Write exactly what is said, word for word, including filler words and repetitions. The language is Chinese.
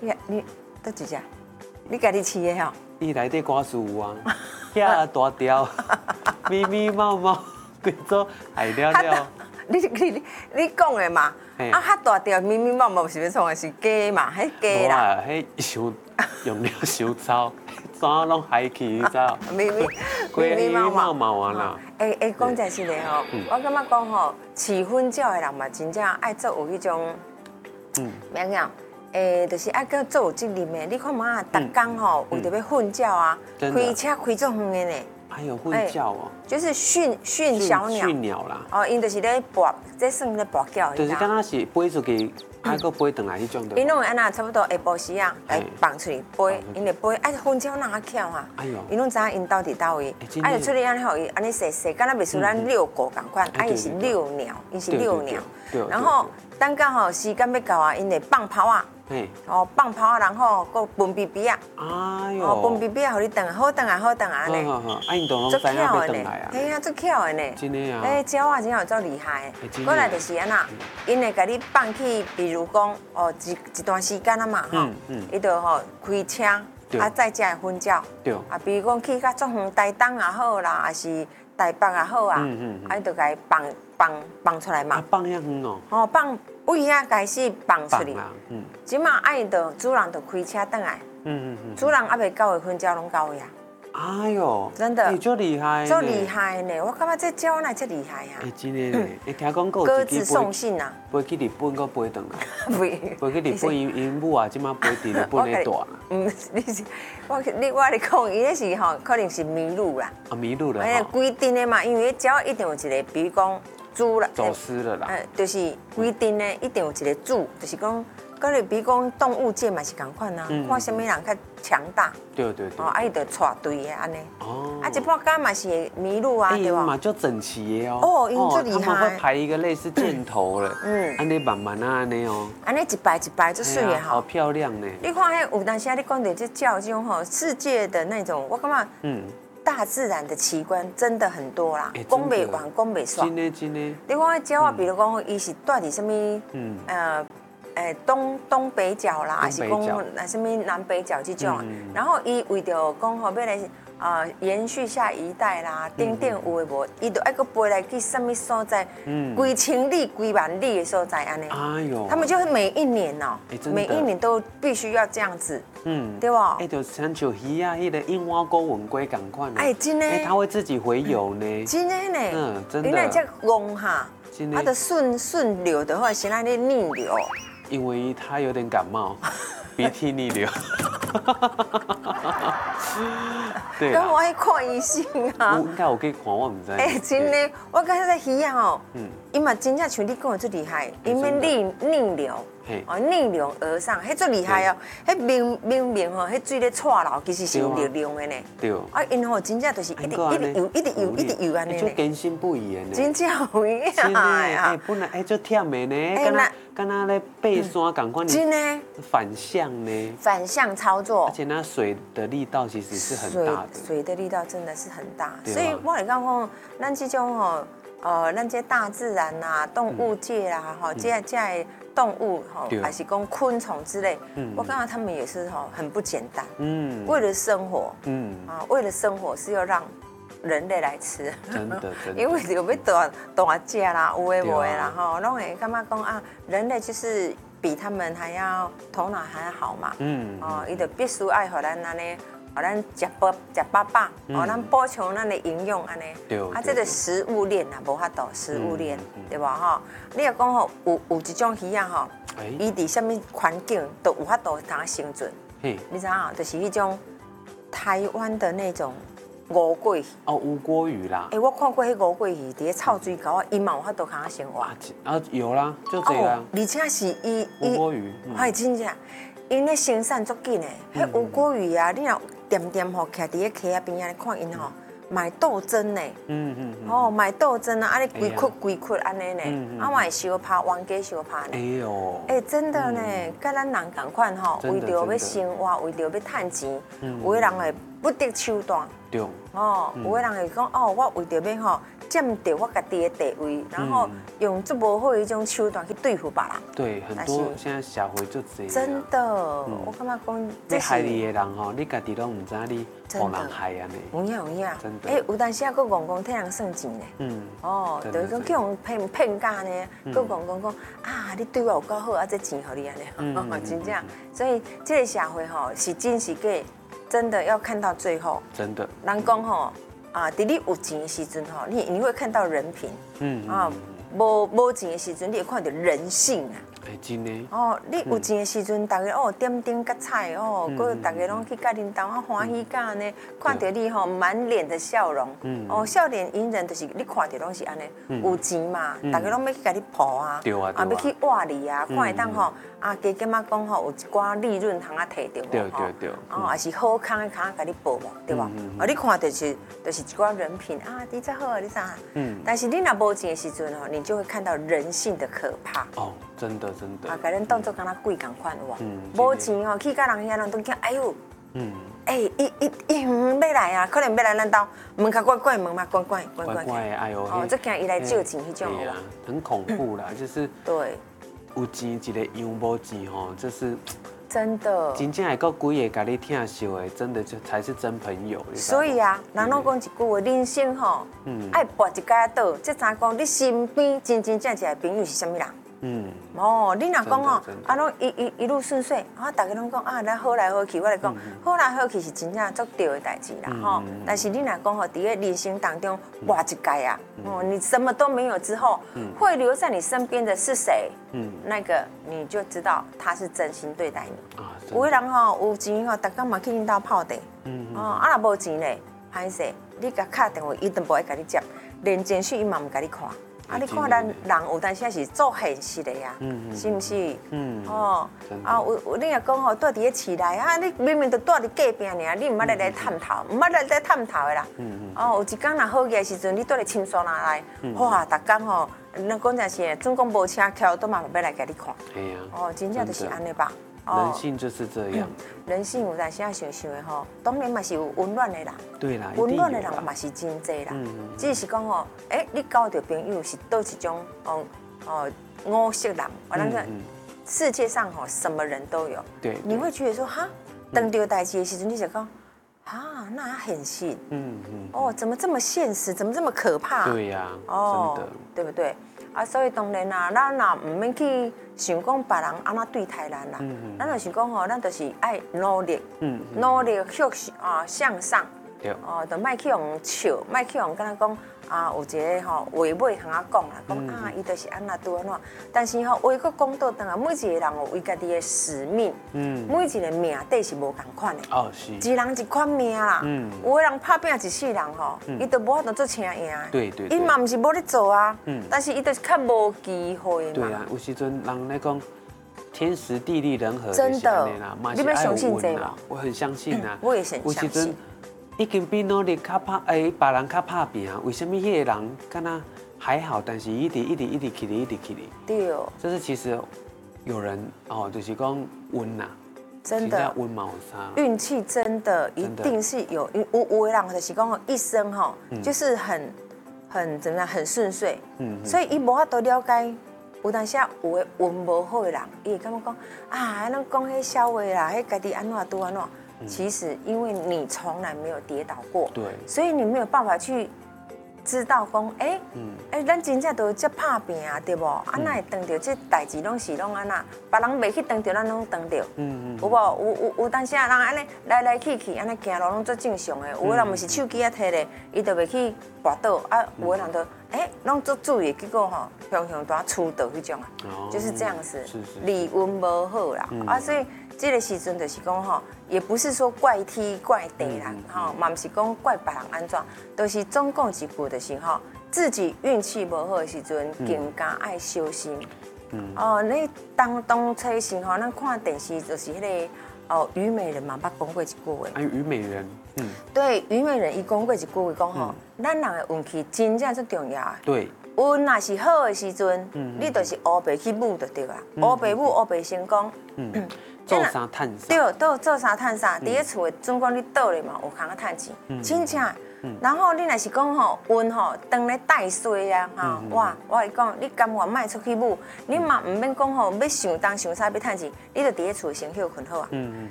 你你倒一只？你家己饲的吼？ 伊内底瓜树有啊，遐大条，咪咪毛毛，规组海了了。 你你你你讲的嘛？啊，遐大条咪咪毛毛是要创的是鸡嘛？迄鸡啦。 哇，迄伤用了伤糙，怎拢海去你知道？ 咪咪咪咪毛毛啊啦。 诶诶，讲真实的吼，我感觉讲吼，饲粉鸟的人嘛，真正爱做有迄种，嗯，咩样？诶，就是爱个做有责任的。你看嘛，逐工吼为着要训鸟啊，开车开足远的呢。 还有混叫哦， 就是训训小鸟。 训鸟啦。 哦，因就是咧拔，这算咧拔叫。 就是敢若是飞出去，还佫飞转来迄种的。 因拢会安那差不多下晡时啊，来放出去飞，因来飞，哎，粉鸟哪啊巧啊！哎呦，因拢知影因到伫倒位，啊就出去安尼互伊安尼踅踅，敢若袂输咱遛狗共款，啊伊是遛鸟，伊是遛鸟。然后等到吼时间要到啊，因会放炮啊。哦，放炮啊，然后搁分 B B 啊，哎呦，分 B B 啊，互你等，好等啊，好等啊，安尼， 好好好，啊，因都拢知影要等来啊， 嘿啊，足巧的呢， 真的啊， 哎，鸟啊，真有足厉害的，过来就是安那，因会甲你放去，比如讲，哦，一一段时间啊嘛，吼，伊就吼开车，啊，载遮的粉鸟，对，啊，比如讲去较足远台东也好啦，还是台北也好啊，啊，伊就甲伊放放放出来嘛， 啊，放遐远哦， 哦，放。位遐开始放出去，嗯，即马爱着主人就开车倒来，嗯嗯嗯，主人还未到的粉鸟拢到呀。哎呦，真的，足厉害，足厉害呢！我感觉这鸟哪遮厉害啊！ 哎，真的呢，哎，听讲过鸽子送信啊， 飞去日本，搁飞转来，飞去日本，因因母啊，即马飞伫日本咧大。 嗯，你是我你我咧讲，伊那是吼，可能是迷路啦。 啊，迷路了。 哎，规定的嘛，因为鸟一定有一个，比如讲。主啦， 走失了啦。 嗯，就是规定呢，一定有一个主，就是讲，嗰个比如讲动物界嘛是共款啊，看什么人较强大。对对对。哦，啊伊就带队的安尼。哦。啊，一般间嘛是会迷路啊，对吧？ 嘛就整齐的哦。 哦，因最厉害。 他们会排一个类似箭头了。嗯。安尼慢慢啊，安尼哦。 安尼一排一排就水的哈。 好漂亮呢。 你看迄有当时啊，你讲到这叫这种吼世界的那种，我感觉嗯。大自然的奇观真的很多啦，讲袂完，讲袂煞。 真的真的。 你看迄鸟啊，比如讲，伊是住伫什么？嗯。呃，诶，东东北角啦，还是讲那什么南北角这种。然后伊为着讲吼，要来啊延续下一代啦，等等有诶无，伊就爱个飞来去什么所在？嗯。几千里、几万里的所在安尼。哎呦。他们就是每一年哦，每一年都必须要这样子。嗯，对吧？ 哎，就像像鱼啊，迄个樱花钩吻龟赶快呢。 哎，真的。 哎，它会自己回游呢。 真的呢。 嗯，真的。 原来这戆哈，它的顺顺流的话，先让你逆流。 因为它有点感冒，鼻涕逆流。对。 跟我爱看医生啊。 应该有去看，我唔知。 哎，真的，我刚才在鱼啊吼，嗯，伊嘛真正像你讲的最厉害，因为逆逆流。哦，逆流而上，迄最厉害哦！迄明明明吼，迄水咧窜流，其实是有力量的呢。对。啊，因吼真正就是一直一直游，一直游，一直游安尼。 就根深不移的呢。 真正有影。 真的，哎，本来哎就忝的呢，敢若敢若咧爬山共款。 真的。 反向呢。 反向操作。 而且那水的力道其实是很大的。 水的力道真的是很大，所以我来讲讲，咱这种吼，呃，咱这大自然呐，动物界啦，吼，这这。动物哈，还是讲昆虫之类，我感觉他们也是哈很不简单。嗯，为了生活，嗯啊，为了生活是要让人类来吃。 真的，真的。 因为有要大大只啦，有诶无诶啦哈，拢会感觉讲啊，人类就是比他们还要头脑还要好嘛。嗯。哦，伊就必须爱互咱安尼。哦，咱食饱食饱饱，哦，咱补充咱的营养安尼。对。啊，这个食物链啊，无法度食物链，对吧？哈，你若讲吼，有有一种鱼啊，吼，伊伫什么环境都有法度通生存。嘿。你知影？就是迄种台湾的那种乌龟鱼。 哦，乌龟鱼啦。 哎，我看过迄乌龟鱼，伫咧臭水沟啊，伊嘛有法度通生活。 啊，有啦，就这啦。 而且是伊乌龟鱼。 哎，真正，因咧生产足紧诶，迄乌龟鱼啊，你若点点吼，徛伫个溪仔边仔看因吼，买豆针呢，嗯嗯，哦，买豆针啊，啊你规窟规窟安尼呢，啊买烧拍，冤家烧拍呢，哎呦，哎真的呢，甲咱人共款吼，为着要生活，为着要趁钱，有的人会不择手段，对，哦，有的人会讲哦，我为着要吼占到我家己的地位，然后用这无好的一种手段去对付别人。 对，很多现在社会就这样。 真的，我感觉讲， 你害你的人吼，你家己都唔知你互人害安尼。 有影有影。 真的。 哎，有当时啊，佫讲讲替人算钱呢。嗯。哦，就是讲去用骗骗假呢，佫讲讲讲啊，你对我有够好啊，这钱互你安尼。真正，所以这个社会吼是真是假，真的要看到最后。 真的。 人讲吼啊，伫你有钱的时阵吼，你你会看到人品。嗯。啊，无无钱的时阵，你会看到人性啊。 哎，真的。哦， 你有钱的时阵，大家哦点点甲菜哦，佮大家拢去甲恁兜啊欢喜甲安尼，看到你吼满脸的笑容，哦笑脸迎人，就是你看到拢是安尼，有钱嘛，大家拢要去甲你抱啊，啊要去挖你啊，看会当吼啊加减啊讲吼有一寡利润通啊摕到吼， 对对对， 哦也是好康的康甲你报无，对吧？啊你看就是就是一寡人品啊，你真好啊，你啥？嗯，但是你若无钱的时阵吼，你就会看到人性的可怕。哦， 真的。真的啊，甲人当作敢若鬼共款有无？无钱哦，去甲人遐人都惊，哎呦，嗯，哎，伊伊伊唔要来啊，可能要来咱兜门口关关门嘛，关关关关。 关哎呦， 哦，这惊伊来借钱迄种哦，很恐怖啦，就是对， 有钱一个样无钱吼，就是真的， 真正会个几个甲你疼惜的，真的就才是真朋友。 所以啊，人拢讲一句话，人生吼，爱跋一家倒，才知讲你身边真真正正的朋友是啥物人。嗯，哦，你若讲哦，啊，拢一一一路顺遂，啊，大家拢讲啊，咱好来好去，我来讲，好来好去是真正做对的代志啦，吼。但是你若讲吼，伫个人生当中活一届啊，哦，你什么都没有之后，会留在你身边的是谁？嗯，那个你就知道他是真心对待你。啊，有个人吼有钱吼，逐工嘛去恁兜泡茶，嗯哦，啊若无钱咧，歹势，你甲敲电话，伊都无会甲你接，连简讯伊嘛毋甲你看。啊！你看咱人有当时是做现实的呀，是毋是？嗯，哦，啊，有有你若讲吼，住伫咧市内啊，你明明就住伫隔壁尔，你毋捌来来探头，毋捌来来探头的啦。嗯嗯。哦，有一工若好个时阵，你住咧青山那内，哇，逐工吼，咱讲真是，总讲无车桥，都嘛要来甲你看。哎呀。哦，真正就是安尼吧。 人性就是这样。 人性有当时啊想想的吼，当然嘛是有温暖的人。 对啦， 温暖的人嘛是真济啦。只是讲吼，哎，你交到朋友是倒一种哦哦五色人，我那个世界上吼什么人都有。对。你会觉得说哈，等到代志的时阵，你就讲啊，那还很信。嗯嗯。哦，怎么这么现实？怎么这么可怕？ 对呀。哦，真的， 对不对？啊，所以当然啦，咱若唔免去想讲别人安怎对待咱啦，咱就是讲吼，咱就是爱努力，努力向啊向上，哦，就莫去用笑，莫去用敢若讲啊，有一个吼话尾通啊讲啦，讲啊，伊就是安怎对安怎，但是吼话佫讲倒转啊，每一个人有伊家己的使命，每一个命底是无共款的，哦是，一人一款命啦，有个人拍拼一世人吼，伊都无法度做请赢， 对对， 伊嘛毋是无咧做啊，但是伊就是较无机会嘛。 对啊，有时阵人咧讲天时地利人和， 真的，你要相信这个，我很相信啊， 我也很相信。 已经比努力较拍，诶，别人较拍拼啊？为什么迄个人敢若还好，但是一直一直一直起哩，一直起哩？ 对哦。 就是其实有人哦，就是讲运呐， 真的运嘛有差。 运气真的一定是有，有有的人就是讲一生哈，就是很很怎么样，很顺遂。嗯。所以伊无法度了解，有当时有的运无好的人，伊会感觉讲啊，咱讲迄笑话啦，迄家己安怎拄安怎。其实，因为你从来没有跌倒过，对，所以你没有办法去知道讲，哎，哎，咱真正都这拍拼啊，对不？啊，那会当到这代志拢是拢安那，别人未去当到，咱拢当到，嗯嗯，有无？有有有，当时啊，人安尼来来去去，安尼行路拢做正常的。有个人毋是手机啊摕咧，伊就袂去滑倒啊。有个人都哎，拢做注意，结果吼，向向大出倒迄种啊，就是这样子，理运无好啦，啊，所以。这个时阵就是讲吼，也不是说怪天怪地啦，吼，嘛不是讲怪别人安怎，都是总讲一句就是吼，自己运气无好的时阵，更加爱小心。哦，你当当初时吼，咱看电视就是迄个哦，虞美人嘛，捌讲过一句话。 哎，虞美人，嗯， 对，虞美人伊讲过一句话，讲吼，咱人的运气真正最重要。 对。 运若是好的时阵，你就是乌白去舞就对啦，乌白舞乌白成功。嗯。 做啥趁啥？ 对，都做啥趁啥。伫咧厝的，总讲你倒咧嘛，有空啊趁钱。真正然后你若是讲吼运吼，当咧带衰啊，哈，哇，我跟你讲，你甘愿卖出去舞，你嘛唔免讲吼，要想东想西要趁钱，你就伫咧厝先休困好啊。嗯嗯。